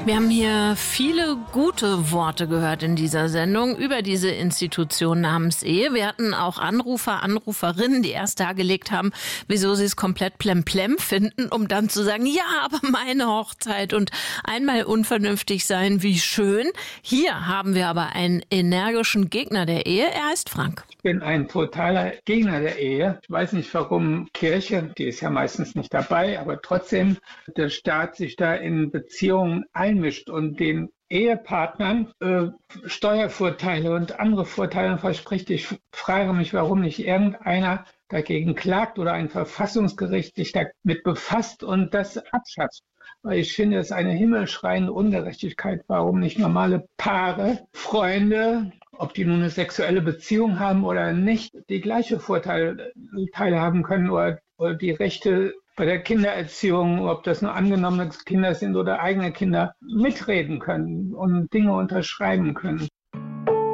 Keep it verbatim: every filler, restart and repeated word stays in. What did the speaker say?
Wir haben hier viele gute Worte gehört in dieser Sendung über diese Institution namens Ehe. Wir hatten auch Anrufer, Anruferinnen, die erst dargelegt haben, wieso sie es komplett plemplem finden, um dann zu sagen, ja, aber meine Hochzeit und einmal unvernünftig sein, wie schön. Hier haben wir aber einen energischen Gegner der Ehe. Er heißt Frank. Ich bin ein totaler Gegner der Ehe. Ich weiß nicht, warum Kirche, die ist ja meistens nicht dabei, aber trotzdem der Staat sich da in Beziehungen einmischt und den Ehepartnern äh, Steuervorteile und andere Vorteile verspricht. Ich frage mich, warum nicht irgendeiner dagegen klagt oder ein Verfassungsgericht sich damit befasst und das abschafft. Weil ich finde, es ist eine himmelschreiende Ungerechtigkeit, warum nicht normale Paare, Freunde, ob die nun eine sexuelle Beziehung haben oder nicht, die gleiche Vorteile haben können oder, oder die Rechte bei der Kindererziehung, ob das nur angenommene Kinder sind oder eigene Kinder, mitreden können und Dinge unterschreiben können.